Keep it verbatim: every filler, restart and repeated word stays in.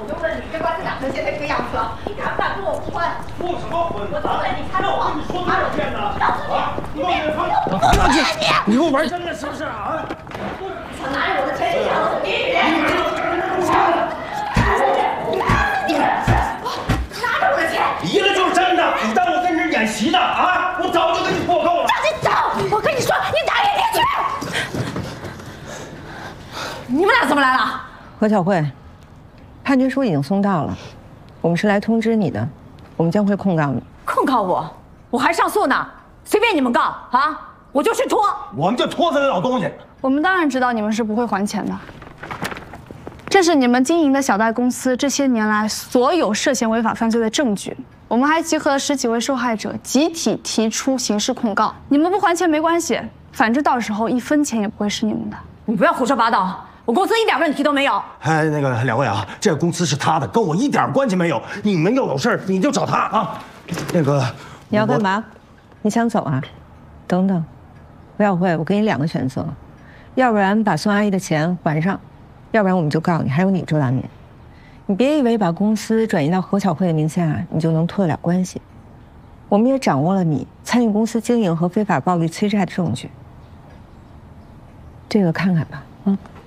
我就问你，这官司打成现在这个样子了，你敢不敢跟我复婚？ 复什么婚？ 我就问你，他那我跟你说多少遍呢？啊！你给我放！ 我你！ 你给我玩真的是不是啊？ 想拿着我的钱去抢我的地皮！拿着我的钱！ 离了就是真的，你当我跟这演戏呢啊？我早就跟你破够了。 赶紧走！我跟你说，你打野田去！你们俩怎么来了？ 何小慧，判决书已经送到了，我们是来通知你的，我们将会控告你。 控告我？我还上诉呢，随便你们告啊！我就去拖。 我们就拖这老东西。 我们当然知道你们是不会还钱的。这是你们经营的小贷公司这些年来所有涉嫌违法犯罪的证据。我们还集合了十几位受害者，集体提出刑事控告。你们不还钱没关系，反正到时候一分钱也不会是你们的。 你不要胡说八道。我公司一点问题都没有。 哎，那个两位啊，这个公司是他的，跟我一点关系没有。你们又有事儿，你就找他啊。那个， 你要干嘛？你想走啊？等等，何小慧，我给你两个选择，要不然把宋阿姨的钱还上，要不然我们就告你，还有你周大敏。你别以为把公司转移到何小慧的名下，你就能脱得了关系。我们也掌握了你参与公司经营和非法暴力催债的证据，这个看看吧，啊。